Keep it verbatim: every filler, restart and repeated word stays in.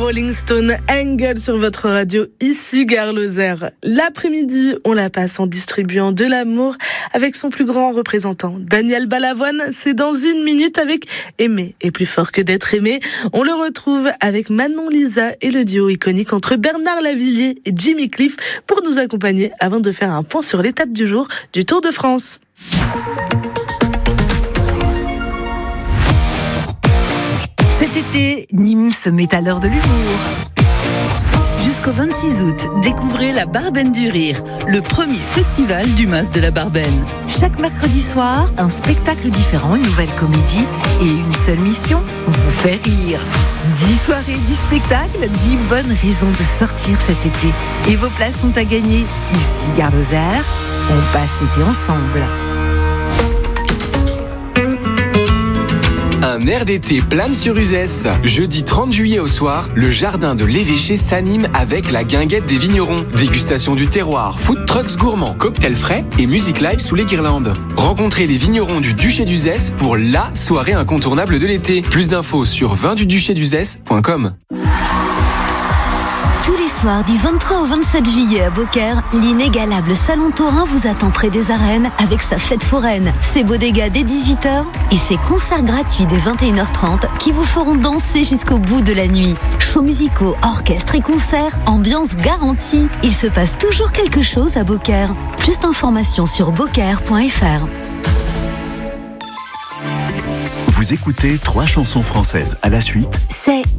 Rolling Stone, Angle sur votre radio, ici Gare Lozère. L'après-midi, on la passe en distribuant de l'amour avec son plus grand représentant, Daniel Balavoine. C'est dans une minute avec Aimer est plus fort que d'être aimé. On le retrouve avec Manon Lisa et le duo iconique entre Bernard Lavilliers et Jimmy Cliff pour nous accompagner avant de faire un point sur l'étape du jour du Tour de France. Cet été, Nîmes se met à l'heure de l'humour. Jusqu'au vingt-six août, découvrez la Barbaine du Rire, le premier festival du Mas de la Barbaine. Chaque mercredi soir, un spectacle différent, une nouvelle comédie et une seule mission, vous faire rire. dix soirées, dix spectacles, dix bonnes raisons de sortir cet été. Et vos places sont à gagner. Ici, Gare Lozère, on passe l'été ensemble. Un air d'été plane sur Uzès. Jeudi trente juillet au soir, le jardin de l'Évêché s'anime avec la guinguette des vignerons. Dégustation du terroir, food trucks gourmands, cocktails frais et musique live sous les guirlandes. Rencontrez les vignerons du Duché d'Uzès pour la soirée incontournable de l'été. Plus d'infos sur vin du duché d'uzès point com. Tous les soirs, du vingt-trois au vingt-sept juillet à Beaucaire, l'inégalable Salon Taurin vous attend près des arènes avec sa fête foraine, ses bodegas dès dix-huit heures et ses concerts gratuits dès vingt et une heures trente qui vous feront danser jusqu'au bout de la nuit. Shows musicaux, orchestres et concerts, ambiance garantie. Il se passe toujours quelque chose à Beaucaire. Plus d'informations sur beaucaire point f r. Vous écoutez trois chansons françaises à la suite. C'est